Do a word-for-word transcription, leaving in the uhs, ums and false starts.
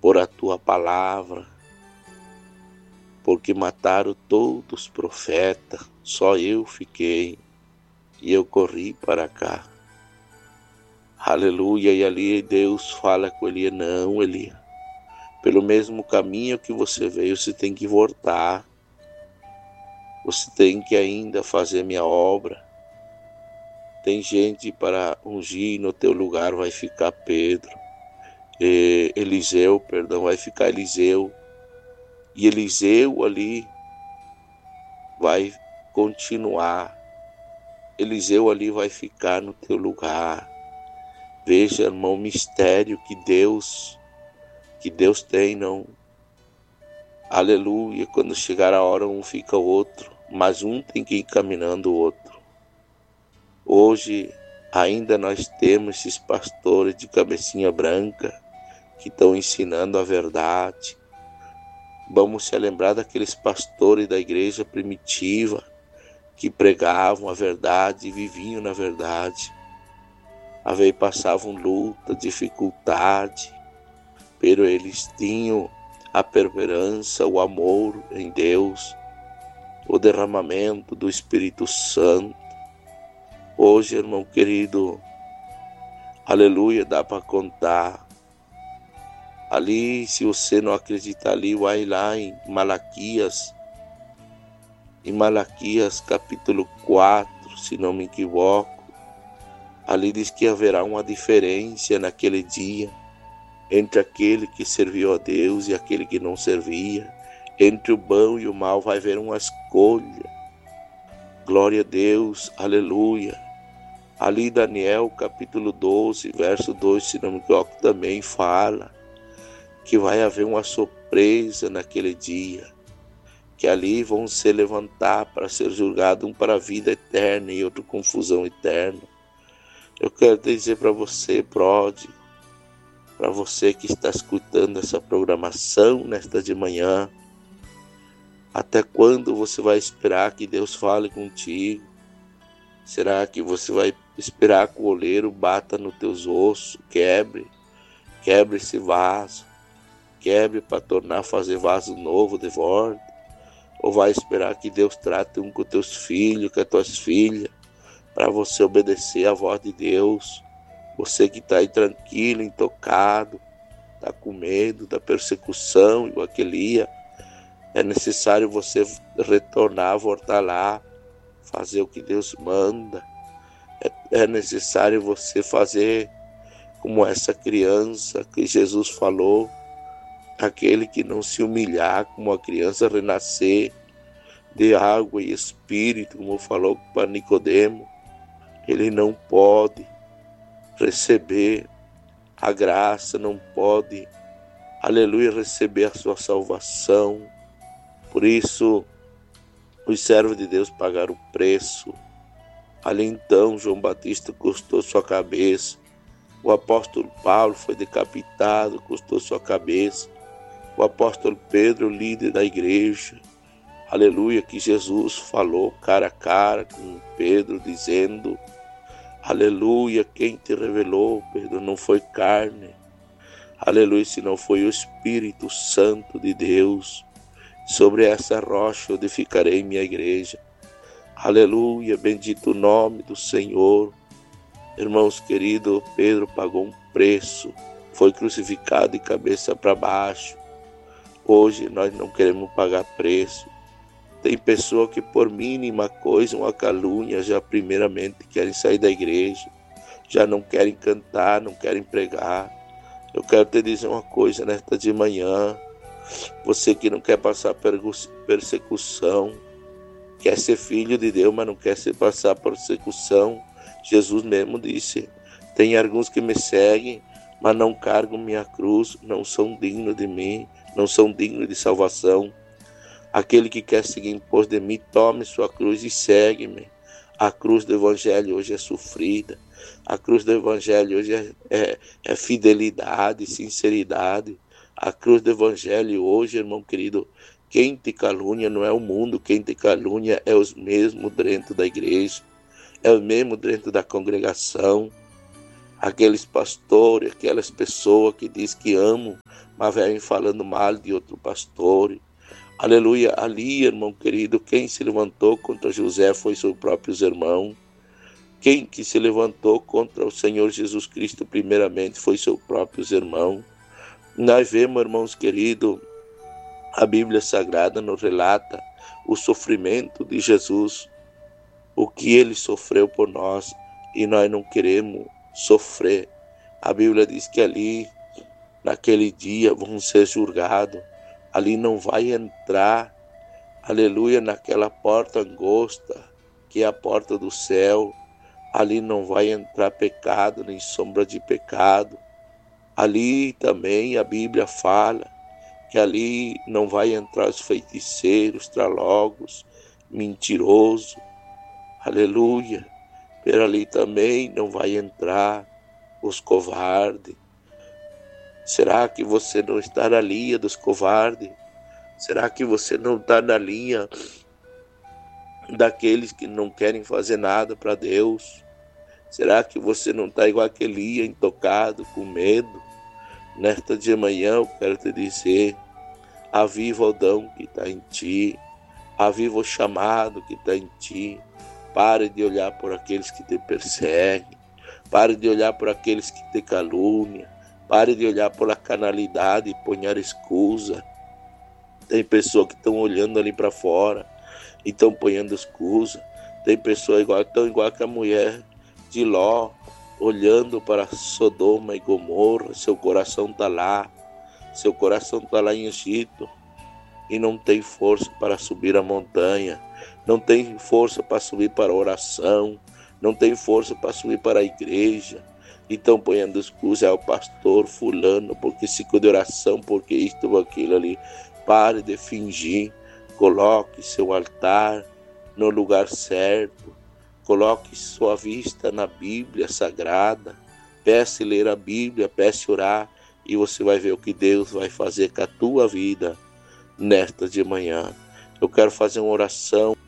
por a tua palavra, porque mataram todos os profetas, só eu fiquei e eu corri para cá. Aleluia, e ali Deus fala com Elias, não, Elias, pelo mesmo caminho que você veio, você tem que voltar, você tem que ainda fazer minha obra. Tem gente para ungir, no teu lugar vai ficar Pedro, e Eliseu, perdão, vai ficar Eliseu, e Eliseu ali vai continuar, Eliseu ali vai ficar no teu lugar. Veja, irmão, o mistério que Deus, que Deus tem, não? Aleluia, quando chegar a hora um fica o outro, mas um tem que ir caminhando o outro. Hoje ainda nós temos esses pastores de cabecinha branca que estão ensinando a verdade. Vamos se lembrar daqueles pastores da igreja primitiva que pregavam a verdade e viviam na verdade. Às vezes passavam luta, dificuldade, pero eles tinham a perseverança, o amor em Deus, o derramamento do Espírito Santo. Hoje, irmão querido, aleluia, dá para contar. Ali, se você não acreditar ali, vai lá em Malaquias, em Malaquias capítulo quatro, se não me equivoco. Ali diz que haverá uma diferença naquele dia entre aquele que serviu a Deus e aquele que não servia. Entre o bom e o mal vai haver uma escolha. Glória a Deus, aleluia. Ali Daniel capítulo doze, verso dois, se não me equivoco, também fala que vai haver uma surpresa naquele dia. Que ali vão se levantar para ser julgados, um para a vida eterna e outro confusão eterna. Eu quero dizer para você, pródigo, para você que está escutando essa programação nesta de manhã, até quando você vai esperar que Deus fale contigo? Será que você vai esperar que o oleiro bata nos teus ossos, quebre, quebre esse vaso, quebre para tornar a fazer vaso novo de volta? Ou vai esperar que Deus trate um com teus filhos, com as tuas filhas, para você obedecer à voz de Deus? Você que está aí tranquilo, intocado, está com medo da persecução, igual aquele ia, é necessário você retornar, voltar lá, fazer o que Deus manda. É, é necessário você fazer como essa criança que Jesus falou, aquele que não se humilhar como a criança, renascer de água e espírito, como falou para Nicodemo, ele não pode receber a graça, não pode, aleluia, receber a sua salvação. Por isso, os servos de Deus pagaram o preço. Ali então, João Batista custou sua cabeça. O apóstolo Paulo foi decapitado, custou sua cabeça. O apóstolo Pedro, líder da igreja, aleluia, que Jesus falou cara a cara com Pedro, dizendo, aleluia, quem te revelou, Pedro, não foi carne, aleluia, senão foi o Espírito Santo de Deus. Sobre essa rocha eu edificarei minha igreja. Aleluia, bendito o nome do Senhor. Irmãos queridos, Pedro pagou um preço, foi crucificado de cabeça para baixo. Hoje nós não queremos pagar preço. Tem pessoa que por mínima coisa, uma calúnia, já primeiramente querem sair da igreja, já não querem cantar, não querem pregar. Eu quero te dizer uma coisa nesta de manhã, você que não quer passar persecução, quer ser filho de Deus, mas não quer se passar persecução. Jesus mesmo disse, tem alguns que me seguem, mas não carregam minha cruz, não são dignos de mim, não são dignos de salvação. Aquele que quer seguir em pós de mim, tome sua cruz e segue-me. A cruz do Evangelho hoje é sofrida. A cruz do Evangelho hoje é, é, é fidelidade, sinceridade. A cruz do Evangelho hoje, irmão querido, quem te calúnia não é o mundo, quem te calúnia é os mesmos dentro da igreja, é o mesmo dentro da congregação. aqueles pastores, aquelas pessoas que diz que amam, mas vêm falando mal de outro pastor. Aleluia, ali, irmão querido, quem se levantou contra José foi seus próprios irmãos. Quem que se levantou contra o Senhor Jesus Cristo primeiramente foi seus próprios irmãos. Nós vemos, irmãos queridos, a Bíblia Sagrada nos relata o sofrimento de Jesus, o que ele sofreu por nós, e nós não queremos sofrer. A Bíblia diz que ali, naquele dia, vão ser julgados. Ali não vai entrar, aleluia, naquela porta angosta, que é a porta do céu. Ali não vai entrar pecado, nem sombra de pecado. Ali também a Bíblia fala que ali não vai entrar os feiticeiros, tralogos, mentirosos. Aleluia. Por ali também não vai entrar os covardes. Será que você não está na linha dos covardes? Será que você não está na linha daqueles que não querem fazer nada para Deus? Será que você não está igual aquele intocado, com medo? Nesta de manhã eu quero te dizer, aviva o dom que está em ti, aviva o chamado que está em ti. Pare de olhar por aqueles que te perseguem, pare de olhar por aqueles que te caluniam, pare de olhar pela carnalidade e ponhar escusa. Tem pessoas que estão olhando ali para fora e estão ponhando escusa. Tem pessoas igual, tão igual que a mulher de Ló, olhando para Sodoma e Gomorra. Seu coração está lá, seu coração está lá em Egito e não tem força para subir a montanha, não tem força para subir para a oração, não tem força para subir para a igreja. Então ponhando escusa ao pastor fulano, porque ciclo de oração, porque isto ou aquilo ali. Pare de fingir, coloque seu altar no lugar certo, coloque sua vista na Bíblia Sagrada, peça ler a Bíblia, peça orar, e você vai ver o que Deus vai fazer com a tua vida nesta de manhã. Eu quero fazer uma oração